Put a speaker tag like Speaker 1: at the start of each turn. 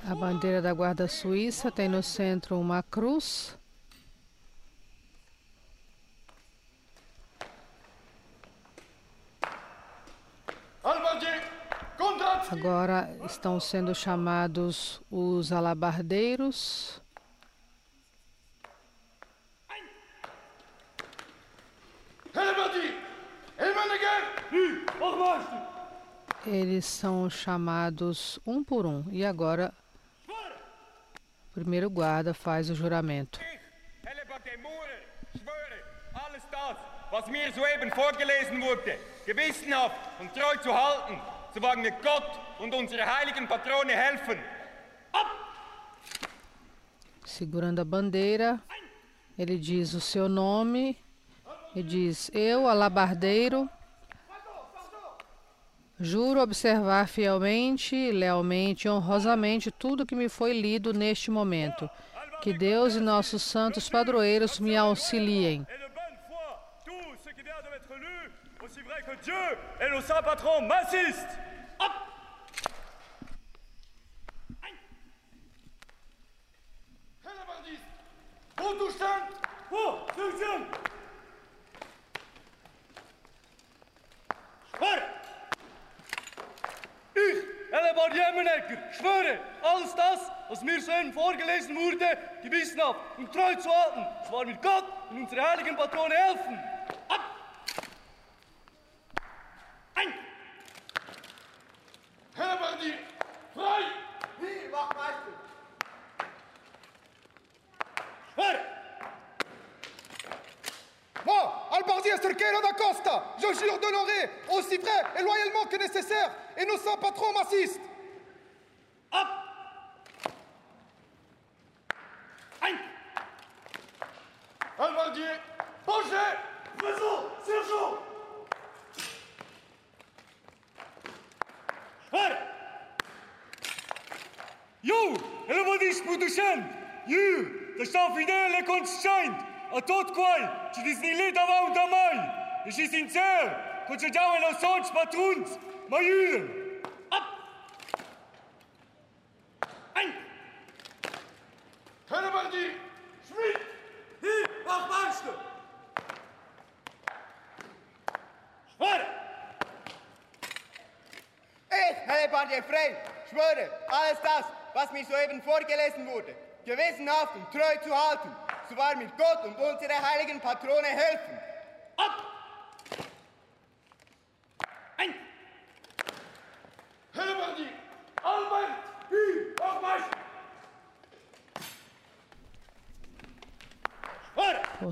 Speaker 1: A bandeira da Guarda Suíça tem no centro uma cruz. Agora estão sendo chamados os alabardeiros. Eles são chamados um por um. E agora o primeiro guarda faz o juramento.
Speaker 2: Was mir soeben vorgelesen wurde, gewissenhaft und treu zu halten, so wagen wir Gott und unsere heiligen Patrone helfen.
Speaker 1: Segurando a bandeira, ele diz o seu nome, ele diz: eu, alabardeiro, juro observar fielmente, lealmente e honrosamente tudo que me foi lido neste momento. Que Deus e nossos santos padroeiros me auxiliem.
Speaker 2: Dieu et nos saints patrons m'assistent. Ich, Hellebardt Jemmenegger, schwöre, alles das, was mir soeben vorgelesen wurde, gewissenhaft und treu zu halten, zwar mit Gott und unsere heiligen Patrone helfen. Hellebardi, frei! Wie, Wachtmeister? Schwöre!
Speaker 3: Moi, Albardier Cerqueira da Costa, je jure d'honorer aussi vrai et loyalement que nécessaire, et nos saints patrons m'assistent.
Speaker 2: Ab! Ein! Albardier, Banger! Faisons, Sergent! Schwöre! Jo, Hellebardi Sputuschen! Jo, da sta fidèle et conscient! A tot qual, ci disnili davant de mai, e ci sincer, concediamo los sons patruns, m'aiuden. Ab! Ein! Hellebardi, Schmidt! Hier, Wachtmeister! Schwöre!
Speaker 4: Ich, Hellebardier Frey, schwöre, alles das, was mir soeben vorgelesen wurde, gewissenhaft und treu zu halten, so wahr mir Gott und unsere heiligen Patrone helfen.
Speaker 2: Ab!